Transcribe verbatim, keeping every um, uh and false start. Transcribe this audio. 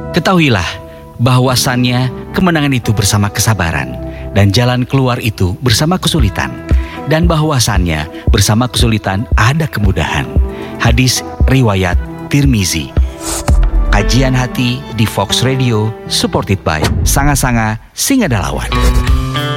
Ketahuilah bahwasannya kemenangan itu bersama kesabaran dan jalan keluar itu bersama kesulitan, dan bahwasannya bersama kesulitan ada kemudahan. Hadis riwayat Tirmizi. Kajian hati di Fox Radio, supported by Sanga Sanga Singadalawan.